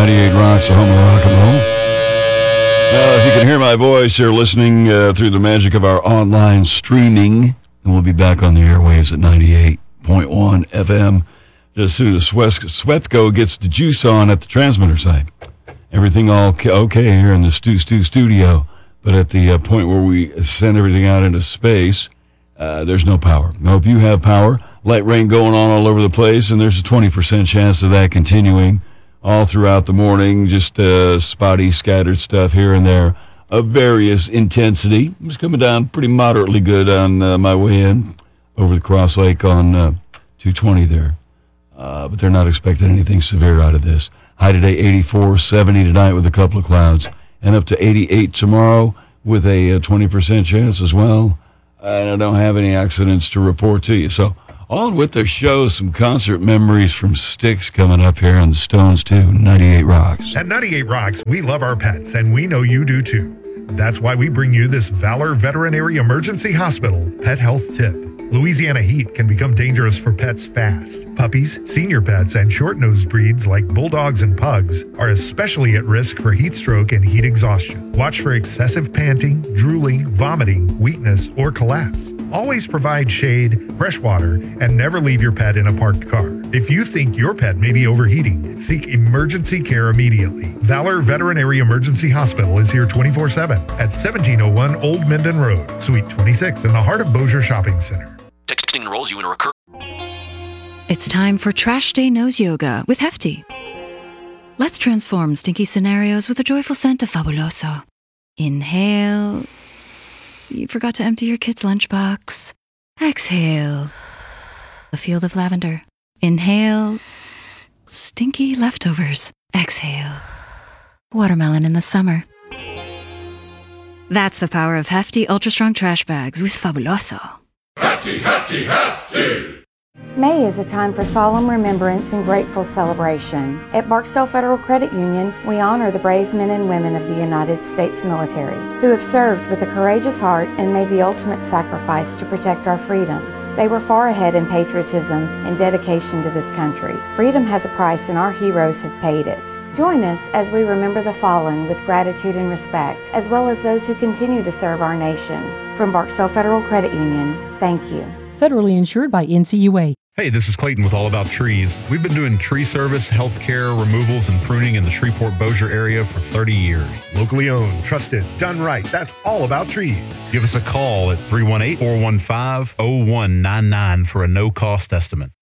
98 Rocks, the home of rock and roll. Now, if you can hear my voice, you're listening through the magic of our online streaming, and we'll be back on the airwaves at 98.1 FM just as soon as Swethco gets the juice on at the transmitter site. Everything all okay here in the studio, but at the point where we send everything out into space, there's no power. I hope you have power. Light rain going on all over the place, and there's a 20% chance of that continuing all throughout the morning. Just spotty, scattered stuff here and there of various intensity. It's coming down pretty moderately good on my way in over the Cross Lake on 220 there. But they're not expecting anything severe out of this. High today, 84, 70 tonight with a couple of clouds, and up to 88 tomorrow with a 20% chance as well. And I don't have any accidents to report to you. So on with the show, some concert memories from Styx coming up here on the Stones too, 98 Rocks. At 98 Rocks, we love our pets, and we know you do too. That's why we bring you this Valor Veterinary Emergency Hospital Pet Health Tip. Louisiana heat can become dangerous for pets fast. Puppies, senior pets, and short-nosed breeds like bulldogs and pugs are especially at risk for heat stroke and heat exhaustion. Watch for excessive panting, drooling, vomiting, weakness, or collapse. Always provide shade, fresh water, and never leave your pet in a parked car. If you think your pet may be overheating, seek emergency care immediately. Valor Veterinary Emergency Hospital is here 24/7 at 1701 Old Minden Road, Suite 26 in the heart of Bossier Shopping Center. Texting enrolls you in a recur. It's time for Trash Day Nose Yoga with Hefty. Let's transform stinky scenarios with a joyful scent of Fabuloso. Inhale. You forgot to empty your kid's lunchbox. Exhale. A field of lavender. Inhale. Stinky leftovers. Exhale. Watermelon in the summer. That's the power of Hefty Ultra Strong Trash Bags with Fabuloso. Hefty, hefty, hefty! May is a time for solemn remembrance and grateful celebration. At Barksdale Federal Credit Union, we honor the brave men and women of the United States military who have served with a courageous heart and made the ultimate sacrifice to protect our freedoms. They were far ahead in patriotism and dedication to this country. Freedom has a price and our heroes have paid it. Join us as we remember the fallen with gratitude and respect, as well as those who continue to serve our nation. From Barksdale Federal Credit Union, thank you. Federally insured by NCUA. Hey, this is Clayton with All About Trees. We've been doing tree service, healthcare, removals, and pruning in the Shreveport-Bossier area for 30 years. Locally owned, trusted, done right. That's All About Trees. Give us a call at 318-415-0199 for a no-cost estimate.